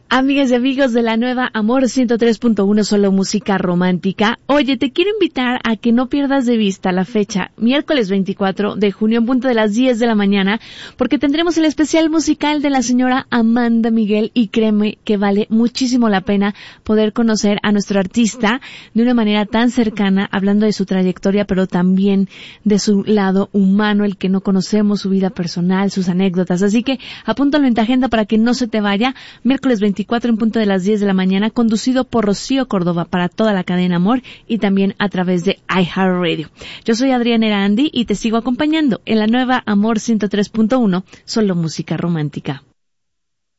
Amigas y amigos de la nueva Amor 103.1 Solo Música Romántica. Oye, te quiero invitar a que no pierdas de vista la fecha, miércoles 24 de junio en punto de las 10 de la mañana, porque tendremos el especial musical de la señora Amanda Miguel y créeme que vale muchísimo la pena poder conocer a nuestro artista de una manera tan cercana, hablando de su trayectoria, pero también de su lado humano, el que no conocemos, su vida personal, sus anécdotas. Así que apúntalo en tu agenda para que no se te vaya, miércoles 24 en punto de las 10 de la mañana, conducido por Rocío Córdoba para toda la cadena Amor y también a través de iHeartRadio. Yo soy Adriana Erandi y te sigo acompañando en la nueva Amor 103.1, Solo Música Romántica.